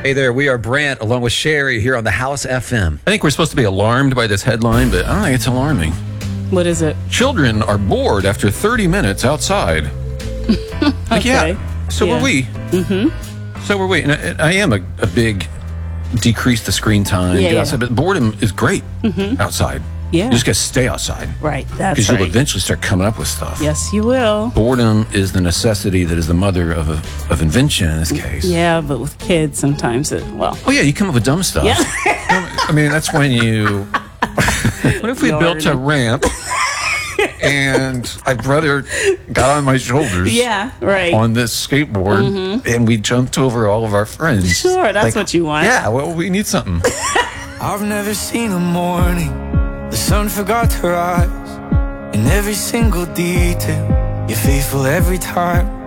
Hey there, we are Brant along with Sherry here on the House FM. I think we're supposed to be alarmed by this headline, but I don't think it's alarming. What is it? Children are bored after 30 minutes outside. Okay. So were we. Mm-hmm. So were we. And I am a big decrease the screen time. Yeah, get outside, but boredom is great outside. Yeah. You just got to stay outside. Right. That's Because right. you'll eventually start coming up with stuff. Yes, you will. Boredom is the necessity that is the mother of invention in this case. Yeah, but with kids, sometimes Oh, yeah, you come up with dumb stuff. Yeah. I mean, that's when you... What if we built a ramp and my brother got on my shoulders Yeah, right. on this skateboard and we jumped over all of our friends? Sure, that's what you want. Yeah, well, we need something. I've never seen a morning the sun forgot to rise. In every single detail, you're faithful every time.